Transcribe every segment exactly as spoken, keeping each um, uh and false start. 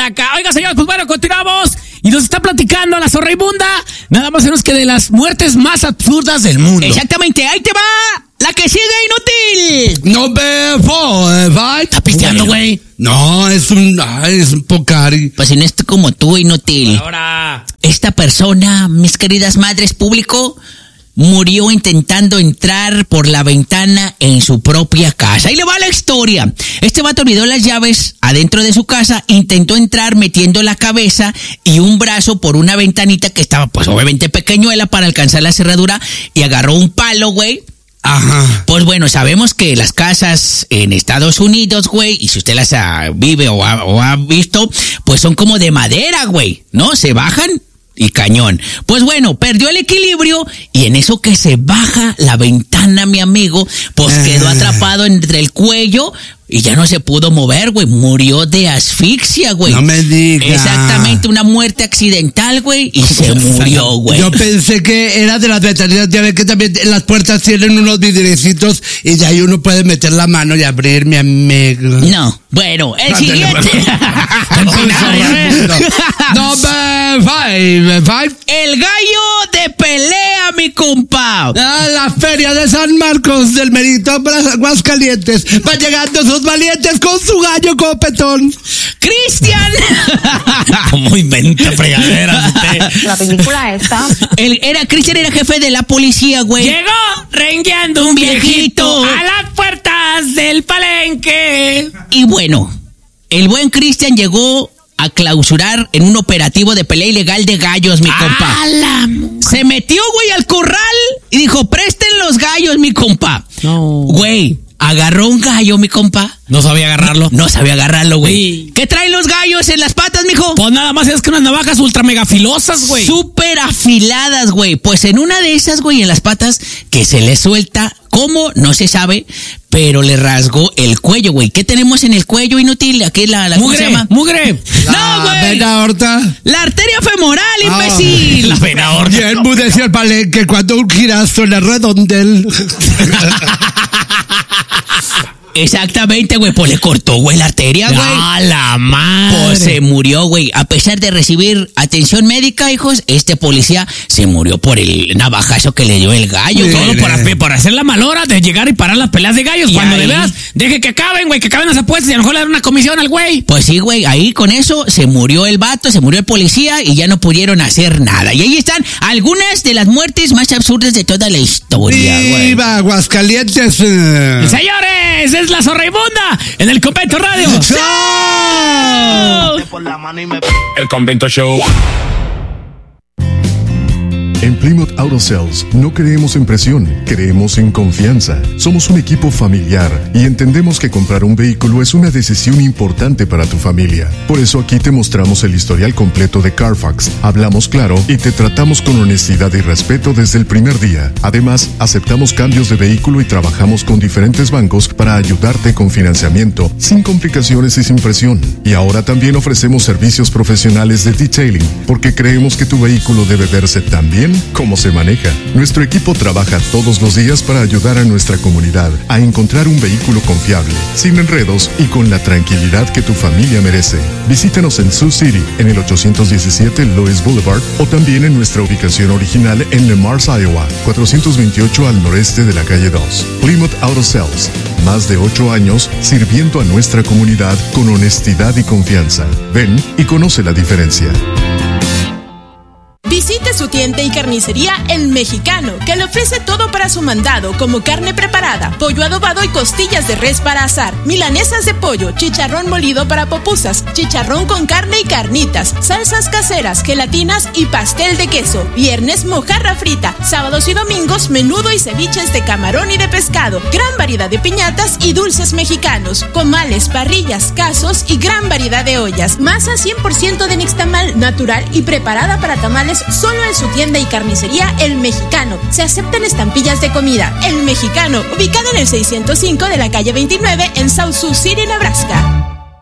acá. Oiga, señores, pues bueno, continuamos. Y nos está platicando la zorraibunda, nada más menos que de las muertes más absurdas del mundo. Exactamente, ahí te va la que sigue, inútil. No me voy, va. ¿Está pisteando, güey? No, es un, ay, es un Pocari. Pues en esto como tú, inútil. Ahora. Esta persona, mis queridas madres público, murió intentando entrar por la ventana en su propia casa. Ahí le va la historia. Este vato olvidó las llaves adentro de su casa, intentó entrar metiendo la cabeza y un brazo por una ventanita que estaba pues obviamente pequeñuela para alcanzar la cerradura y agarró un palo, güey. Ajá. Pues bueno, sabemos que las casas en Estados Unidos, güey, y si usted las ha, vive o ha, o ha visto, pues son como de madera, güey, ¿no? Se bajan y cañón. Pues bueno, perdió el equilibrio y en eso que se baja la ventana, mi amigo, pues quedó atrapado entre el cuello y ya no se pudo mover, güey. Murió de asfixia, güey. No me digas. Exactamente, una muerte accidental, güey, y se murió, güey. Yo pensé que era de las ventanillas, ya ves que también las puertas tienen unos vidriecitos y de ahí uno puede meter la mano y abrir, mi amigo. No, bueno, el siguiente. No me five, five. El gallo de pelea, mi compa. A la feria de San Marcos del Merito, Aguascalientes. Van llegando sus valientes con su gallo copetón. ¡Cristian! ¿Cómo inventa fregaderas usted? La película esta. El, era, Cristian era jefe de la policía, güey. Llegó rengueando un viejito a las puertas del palenque. Y bueno, el buen Cristian llegó a clausurar en un operativo de pelea ilegal de gallos, mi compa. Se metió, güey, al corral y dijo, presten los gallos, mi compa. No. Güey, agarró un gallo, mi compa. No sabía agarrarlo. No sabía agarrarlo, güey. Sí. ¿Qué traen los gallos en las patas, mijo? Pues nada más es que unas navajas ultra mega filosas, güey. Súper afiladas, güey. Pues en una de esas, güey, en las patas, que se le suelta, ¿cómo? No se sabe, pero le rasgó el cuello, güey. ¿Qué tenemos en el cuello, inútil? Aquí la, la ¿cómo Mugre, se llama? mugre. No, güey. Vena aorta. La arteria femoral, Ah, imbécil. La vena aorta. Y enmudeció el palenque cuando un girazo le redondel. Exactamente, güey. Pues le cortó, güey, la arteria, güey. ¡A la madre! Pues se murió, güey. A pesar de recibir atención médica, hijos, este policía se murió por el navajazo que le dio el gallo. Sí, Todo Todo por... por, por hacer la malhora de llegar y parar las peleas de gallos. Y Cuando ahí- de veras, deje que acaben, güey, que acaben las apuestas y a lo mejor le dan una comisión al güey. Pues sí, güey, ahí con eso se murió el vato, se murió el policía y ya no pudieron hacer nada. Y ahí están algunas de las muertes más absurdas de toda la historia, güey. ¡Viva Aguascalientes! eh. Señores, es la zorraibunda en el Convento Radio. ¡Chao! El Convento Show. En Plymouth Auto Sales no creemos en presión, creemos en confianza. Somos un equipo familiar y entendemos que comprar un vehículo es una decisión importante para tu familia. Por eso aquí te mostramos el historial completo de Carfax, hablamos claro y te tratamos con honestidad y respeto desde el primer día. Además, aceptamos cambios de vehículo y trabajamos con diferentes bancos para ayudarte con financiamiento, sin complicaciones y sin presión. Y ahora también ofrecemos servicios profesionales de detailing, porque creemos que tu vehículo debe verse tan bien como se maneja. Nuestro equipo trabaja todos los días para ayudar a nuestra comunidad a encontrar un vehículo confiable, sin enredos y con la tranquilidad que tu familia merece. Visítanos en Sioux City, en el ochocientos diecisiete Lois Boulevard, o también en nuestra ubicación original en Le Mars, Iowa, cuatrocientos veintiocho al noreste de la calle dos. Plymouth Auto Sales, más de ocho años sirviendo a nuestra comunidad con honestidad y confianza. Ven y conoce la diferencia. Visite su tienda y carnicería El Mexicano, que le ofrece todo para su mandado, como carne preparada, pollo adobado y costillas de res para asar, milanesas de pollo, chicharrón molido para pupusas, chicharrón con carne y carnitas, salsas caseras, gelatinas y pastel de queso. Viernes, mojarra frita. Sábados y domingos, menudo y ceviches de camarón y de pescado. Gran variedad de piñatas y dulces mexicanos, comales, parrillas, casos y gran variedad de ollas. Masa cien por ciento de nixtamal, natural y preparada para tamales, solo en su tienda y carnicería El Mexicano. Se aceptan estampillas de comida. El Mexicano, ubicado en el seiscientos cinco de la calle veintinueve en South Sioux City, Nebraska.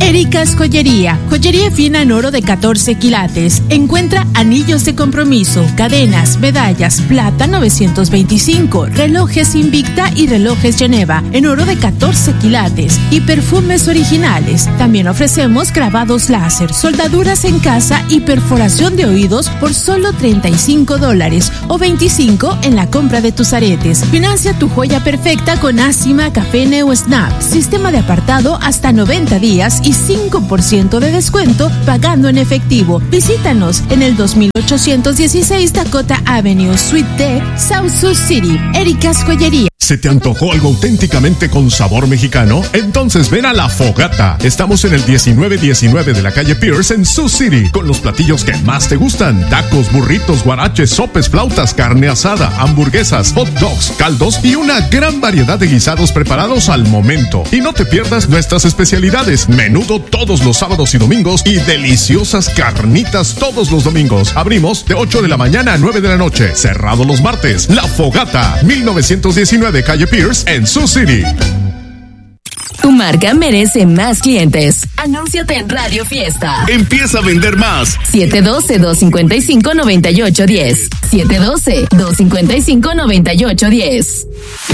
Erika's Joyería, joyería fina en oro de catorce quilates. Encuentra anillos de compromiso, cadenas, medallas, plata novecientos veinticinco, relojes Invicta y relojes Geneva en oro de catorce quilates y perfumes originales. También ofrecemos grabados láser, soldaduras en casa y perforación de oídos por solo treinta y cinco dólares o veinticinco en la compra de tus aretes. Financia tu joya perfecta con Acima, Café o Snap. Sistema de apartado hasta noventa días y cinco por ciento de descuento pagando en efectivo. Visítanos en el dos mil ochocientos dieciséis Dakota Avenue, Suite D, South Sioux City. Erika's Joyería. ¿Se te antojó algo auténticamente con sabor mexicano? Entonces ven a La Fogata. Estamos en el diecinueve diecinueve de la calle Pierce en Sioux City, con los platillos que más te gustan: tacos, burritos, guaraches, sopes, flautas, carne asada, hamburguesas, hot dogs, caldos y una gran variedad de guisados preparados al momento. Y no te pierdas nuestras especialidades: menudo todos los sábados y domingos y deliciosas carnitas todos los domingos. Abrimos de ocho de la mañana a nueve de la noche, cerrado los martes. La Fogata, mil novecientos diecinueve calle Pierce en Sioux City. Tu marca merece más clientes. Anúnciate en Radio Fiesta. Empieza a vender más. siete uno dos, dos cinco cinco, nueve ocho uno cero. siete uno dos, dos cinco cinco, nueve ocho uno cero.